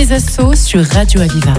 les assos sur Radio Aviva.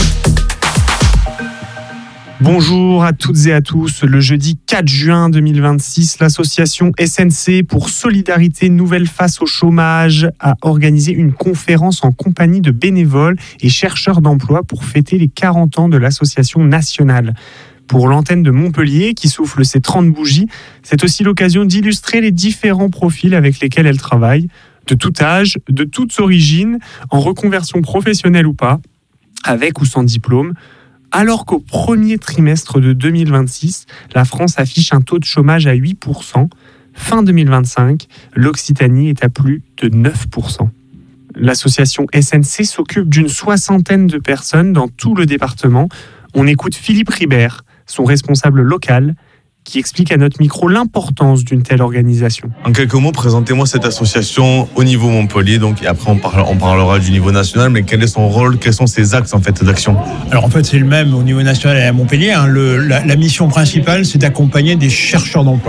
Bonjour à toutes et à tous. Le jeudi 4 juin 2026, l'association SNC pour Solidarité Nouvelle Face au Chômage a organisé une conférence en compagnie de bénévoles et chercheurs d'emploi pour fêter les 40 ans de l'association nationale. Pour l'antenne de Montpellier, qui souffle ses 30 bougies, c'est aussi l'occasion d'illustrer les différents profils avec lesquels elle travaille, de tout âge, de toutes origines, en reconversion professionnelle ou pas, avec ou sans diplôme. Alors qu'au premier trimestre de 2026, la France affiche un taux de chômage à 8%, fin 2025, l'Occitanie est à plus de 9%. L'association SNC s'occupe d'une 60aine de personnes dans tout le département. On écoute Philippe Ribert, son responsable local, qui explique à notre micro l'importance d'une telle organisation. En quelques mots, présentez-moi cette association au niveau Montpellier, donc, et après on parlera du niveau national, mais quel est son rôle, quels sont ses axes en fait, d'action? Alors en fait c'est le même au niveau national et à Montpellier. La mission principale, c'est d'accompagner des chercheurs d'emploi.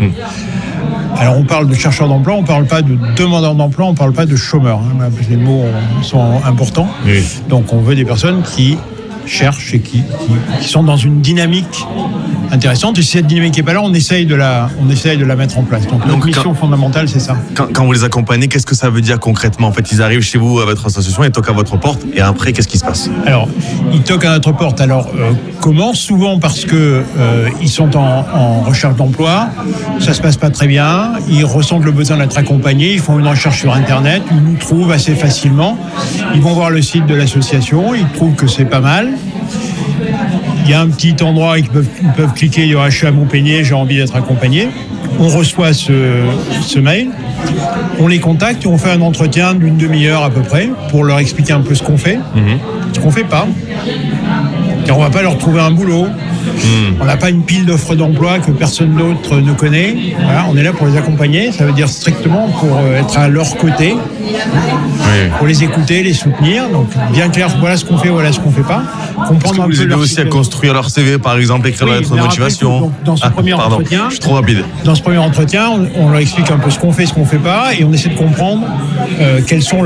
Alors on parle de chercheurs d'emploi, on ne parle pas de demandeurs d'emploi, on ne parle pas de chômeurs. Les mots sont importants. Oui. Donc on veut des personnes qui cherchent et qui sont dans une dynamique intéressante. Et si cette dynamique n'est pas là, on essaye de la mettre en place. Donc notre mission fondamentale, c'est ça. Quand vous les accompagnez, qu'est-ce que ça veut dire concrètement? En fait, ils arrivent chez vous à votre association, ils toquent à votre porte, et après, qu'est-ce qui se passe? Alors, ils toquent à notre porte. Alors, comment? Souvent parce que ils sont en recherche d'emploi, ça se passe pas très bien, ils ressentent le besoin d'être accompagnés, ils font une recherche sur Internet, ils nous trouvent assez facilement, ils vont voir le site de l'association, ils trouvent que c'est pas mal. Il y a un petit endroit, ils peuvent cliquer, il y aura « Je suis à Montpellier, j'ai envie d'être accompagné ». On reçoit ce mail, on les contacte et on fait un entretien d'une demi-heure à peu près pour leur expliquer un peu ce qu'on fait, ce qu'on ne fait pas. Et on ne va pas leur trouver un boulot. On n'a pas une pile d'offres d'emploi que personne d'autre ne connaît. Voilà, on est là pour les accompagner. Ça veut dire strictement pour être à leur côté, pour les écouter, les soutenir. Donc bien clair, voilà ce qu'on fait, voilà ce qu'on ne fait pas. Comprendre un peu. Vous aidez aussi à construire leur CV, par exemple, écrire leur lettre de motivation. Donc, dans ce premier entretien, je suis trop rapide. Dans ce premier entretien, on leur explique un peu ce qu'on fait, ce qu'on ne fait pas, et on essaie de comprendre quels sont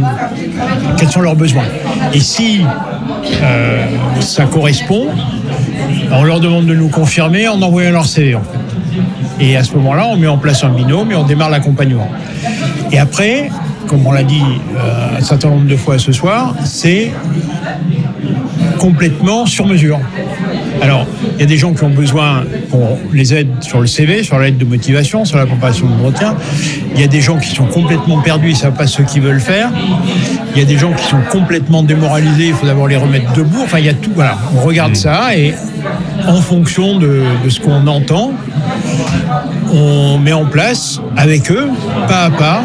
leurs besoins. Et si ça correspond, on leur demande de nous confirmer en envoyant leur CV en fait. Et à ce moment-là, on met en place un binôme et on démarre l'accompagnement. Et après, comme on l'a dit un certain nombre de fois ce soir, c'est complètement sur mesure. Alors, il y a des gens qui ont besoin qu'on les aide sur le CV, sur la lettre de motivation, sur la préparation de l'entretien. Il y a des gens qui sont complètement perdus, ils ne savent pas ce qu'ils veulent faire. Il y a des gens qui sont complètement démoralisés, il faut d'abord les remettre debout. Enfin, il y a tout. Voilà, on regarde ça et en fonction de ce qu'on entend, on met en place avec eux, pas à pas,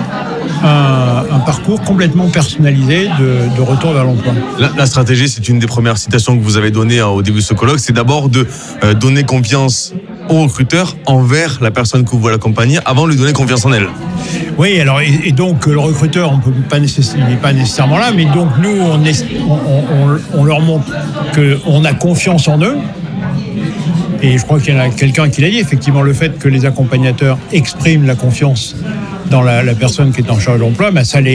un parcours complètement personnalisé de retour vers l'emploi. La stratégie, c'est une des premières citations que vous avez données au début de ce colloque, c'est d'abord de donner confiance au recruteur envers la personne que vous voulez accompagner avant de lui donner confiance en elle. Oui, alors et donc le recruteur, il n'est pas nécessairement là, mais donc nous, on leur montre qu'on a confiance en eux. Et je crois qu'il y en a quelqu'un qui l'a dit, effectivement, le fait que les accompagnateurs expriment la confiance dans la personne qui est en charge d'emploi, bah c'est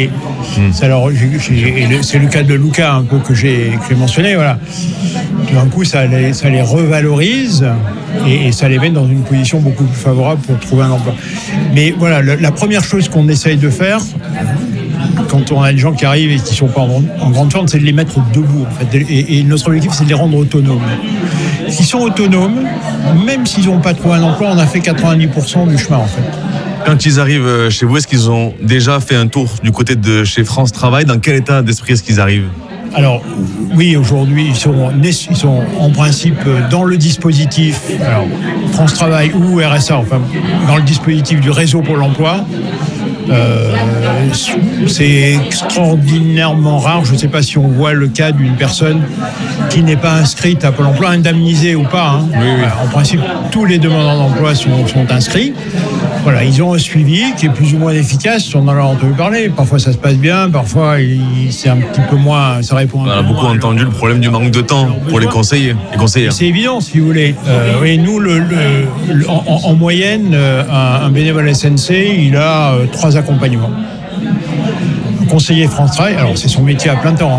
le cas de Lucas un peu que j'ai mentionné, voilà. Tout d'un coup, ça les revalorise et ça les met dans une position beaucoup plus favorable pour trouver un emploi. Mais voilà, la première chose qu'on essaye de faire, quand on a des gens qui arrivent et qui ne sont pas en grande forme, c'est de les mettre debout, en fait. Et notre objectif, c'est de les rendre autonomes. S'ils sont autonomes, même s'ils n'ont pas trouvé un emploi, on a fait 90% du chemin, en fait. Quand ils arrivent chez vous, est-ce qu'ils ont déjà fait un tour du côté de chez France Travail? Dans quel état d'esprit est-ce qu'ils arrivent? Alors, oui, aujourd'hui, ils sont en principe dans le dispositif France Travail ou RSA, enfin, dans le dispositif du réseau Pôle emploi. C'est extraordinairement rare. Je ne sais pas si on voit le cas d'une personne qui n'est pas inscrite à Pôle emploi, indemnisée ou pas. Hein. Oui. En principe, tous les demandeurs d'emploi sont inscrits. Voilà, ils ont un suivi qui est plus ou moins efficace. On en a entendu parler. Parfois, ça se passe bien. Parfois, c'est un petit peu moins. Ça répond. On a beaucoup entendu le problème du manque de temps pour les conseillers. C'est évident, si vous voulez. Et nous, en moyenne, un bénévole SNC, il a 3 accompagnements. Conseiller France Travail, alors c'est son métier à plein temps.